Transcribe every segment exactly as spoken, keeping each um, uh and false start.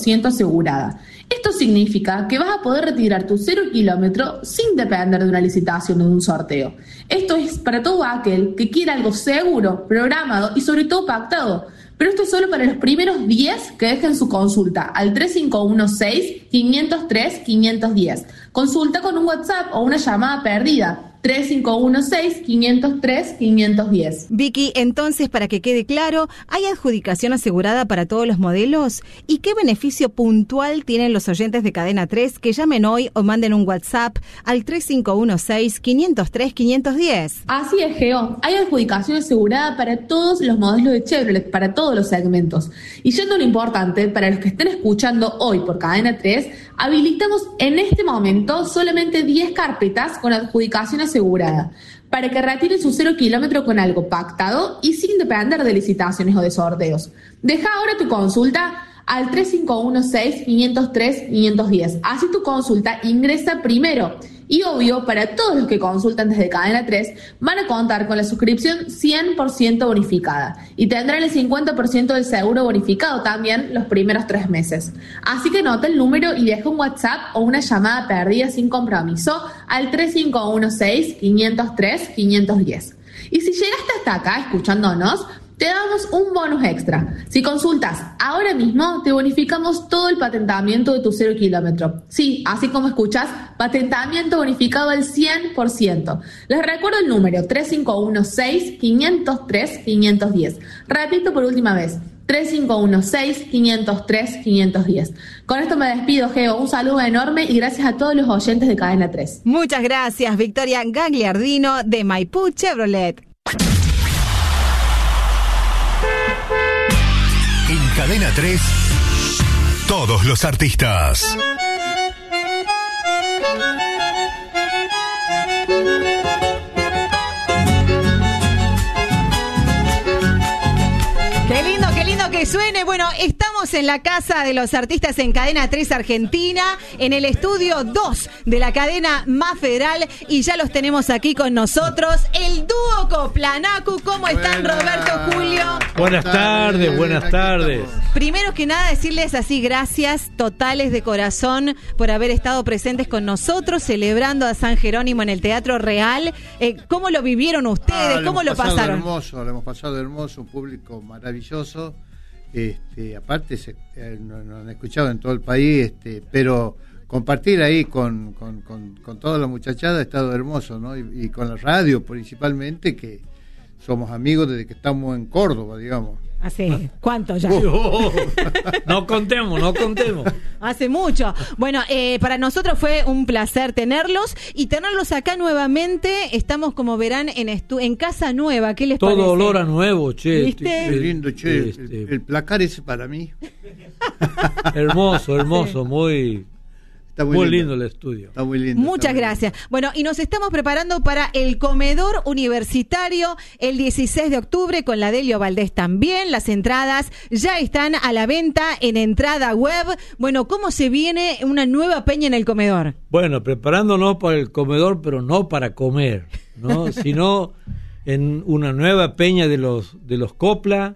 ciento asegurada. Esto significa que vas a poder retirar tu cero kilómetro sin depender de una licitación o de un sorteo. Esto es para todo aquel que quiera algo seguro, programado y sobre todo pactado. Pero esto es solo para los primeros diez que dejen su consulta al tres cinco uno seis, cinco cero tres, cinco uno cero. Consulta con un WhatsApp o una llamada perdida. tres cinco uno seis, cinco cero tres, cinco cero uno cero. Vicky, entonces, para que quede claro, ¿hay adjudicación asegurada para todos los modelos? ¿Y qué beneficio puntual tienen los oyentes de Cadena tres que llamen hoy o manden un WhatsApp al tres cinco uno seis, cinco cero tres, cinco cero uno cero? Así es, Geo. Hay adjudicación asegurada para todos los modelos de Chevrolet, para todos los segmentos. Y yendo a lo importante, para los que estén escuchando hoy por Cadena tres, habilitamos en este momento solamente diez carpetas con adjudicación asegurada, para que retiren su cero kilómetro con algo pactado y sin depender de licitaciones o de sorteos. Deja ahora tu consulta al tres cinco uno seis, cinco cero tres, cinco cero uno cero. Así tu consulta ingresa primero. Y obvio, para todos los que consultan desde Cadena tres, van a contar con la suscripción cien por ciento bonificada y tendrán el cincuenta por ciento del seguro bonificado también los primeros tres meses. Así que nota el número y deja un WhatsApp o una llamada perdida sin compromiso al tres cinco uno seis, cinco cero tres, cinco cero uno cero. Y si llegaste hasta acá escuchándonos, te damos un bonus extra. Si consultas ahora mismo, te bonificamos todo el patentamiento de tu cero kilómetro. Sí, así como escuchas, patentamiento bonificado al cien por ciento. Les recuerdo el número tres cinco uno seis, cinco cero tres, cinco cero uno cero. Repito por última vez, tres cinco uno seis, cinco cero tres, cinco cero uno cero. Con esto me despido, Geo. Un saludo enorme y gracias a todos los oyentes de Cadena tres. Muchas gracias, Victoria Gagliardino de Maipú Chevrolet. En Cadena tres, todos los artistas. Qué lindo, qué lindo que suene. Bueno, estamos en la Casa de los Artistas en Cadena tres Argentina, en el estudio dos de la cadena más federal, y ya los tenemos aquí con nosotros, el dúo Coplanacu. ¿Cómo están, Buena. Roberto, Julio? Buenas tardes, buenas tardes. Primero que nada, decirles así gracias totales de corazón por haber estado presentes con nosotros, celebrando a San Jerónimo en el Teatro Real. Eh, ¿Cómo lo vivieron ustedes? Ah, ¿Cómo lo pasaron? Hermoso, lo hemos pasado hermoso, un público maravilloso. Este, aparte, se, eh, nos, nos han escuchado en todo el país, este, pero compartir ahí con, con, con, con toda la muchachada ha estado hermoso, ¿no? Y, y con la radio principalmente, que somos amigos desde que estamos en Córdoba, digamos. ¿Hace cuánto ya? Uh, no contemos, no contemos. Hace mucho. Bueno, eh, para nosotros fue un placer tenerlos y tenerlos acá nuevamente. Estamos, como verán, en estu- en casa nueva. ¿Qué les Todo parece? olor a nuevo, che. ¿Viste? Qué lindo, che. Este, El, el placar ese para mí. Hermoso, hermoso, muy, Está muy, muy lindo. lindo el estudio. Está muy lindo. Muchas está muy gracias. Bueno, y nos estamos preparando para el comedor universitario el dieciséis de octubre con la Delio Valdés también. Las entradas ya están a la venta en entrada web. Bueno, ¿cómo se viene una nueva peña en el comedor? Bueno, preparándonos para el comedor, pero no para comer, ¿no? Sino en una nueva peña de los de los Copla,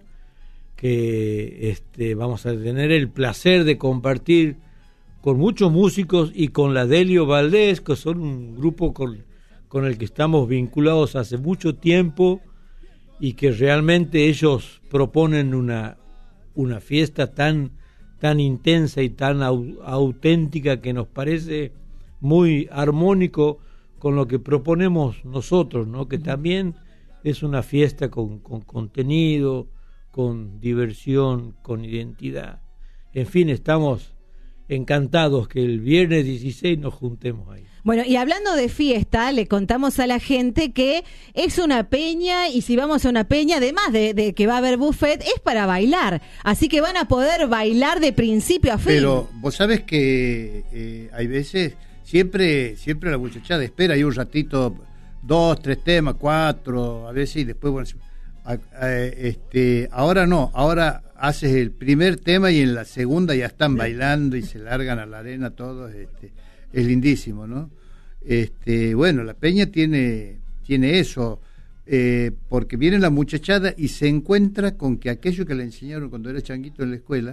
que este, vamos a tener el placer de compartir con muchos músicos y con la Delio Valdés, que son un grupo con, con el que estamos vinculados hace mucho tiempo y que realmente ellos proponen una, una fiesta tan, tan intensa y tan au, auténtica que nos parece muy armónico con lo que proponemos nosotros, ¿no? Que también es una fiesta con, con contenido, con diversión, con identidad. En fin, estamos encantados que el viernes dieciséis nos juntemos ahí. Bueno, y hablando de fiesta, le contamos a la gente que es una peña, y si vamos a una peña, además de, de que va a haber buffet, es para bailar. Así que van a poder bailar de principio a fin. Pero vos sabés que eh, hay veces, siempre siempre la muchachada espera ahí un ratito, dos, tres temas, cuatro, a veces, y después, bueno, a, a, este, ahora no, ahora haces el primer tema y en la segunda ya están bailando y se largan a la arena todos, este, es lindísimo, ¿no? Este, bueno, la peña tiene, tiene eso, eh, porque viene la muchachada y se encuentra con que aquello que le enseñaron cuando era changuito en la escuela,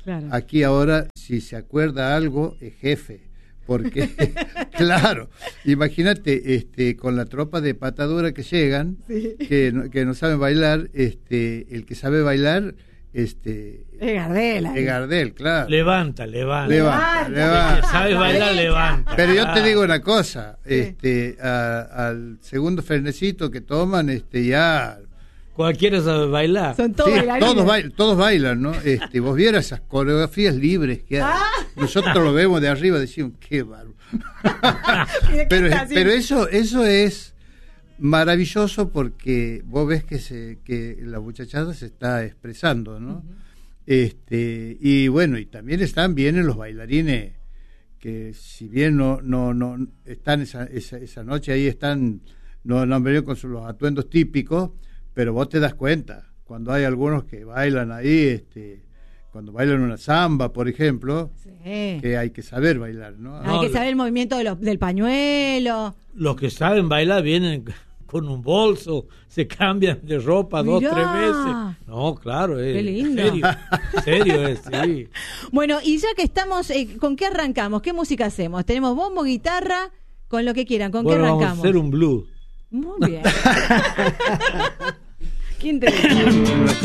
Claro. Aquí ahora, si se acuerda algo, es jefe. Porque, claro, imagínate, este, con la tropa de patadura que llegan, Sí. que, no, que no saben bailar, este, el que sabe bailar, este, Es Gardel. ahí. es Gardel, claro. Levanta, levanta. Levanta, Levanta. levanta. ¿Sabes bailar? Levanta. Pero yo te Ah. digo una cosa, este, a- al segundo frenecito que toman, este, ya Cualquiera sabe bailar. Son todos sí, bailarines. todos, bail- todos bailan, ¿no? Este, vos vieras esas coreografías libres que hay. Ah. Nosotros lo vemos de arriba, decimos, qué bárbaro. ¿Y de qué pero, está así? pero eso, eso es maravilloso porque vos ves que se, que la muchachada se está expresando, ¿no? Este, y bueno, y también están bien los bailarines que si bien no, no, no están esa, esa, esa noche ahí están, no, no han venido con sus los atuendos típicos, pero vos te das cuenta, cuando hay algunos que bailan ahí, este, cuando bailan una samba, por ejemplo, Sí. que hay que saber bailar, ¿no? Hay No, que lo- saber el movimiento de los- del pañuelo. Los que saben bailar vienen con un bolso, se cambian de ropa dos, Mirá. tres veces. No, claro, es Qué lindo. serio, serio es, sí. Bueno, y ya que estamos, eh, ¿con qué arrancamos? ¿Qué música hacemos? Tenemos bombo, guitarra, con lo que quieran. ¿Con Bueno, qué vamos a arrancamos? hacer un blues. Muy bien. Qué interesante.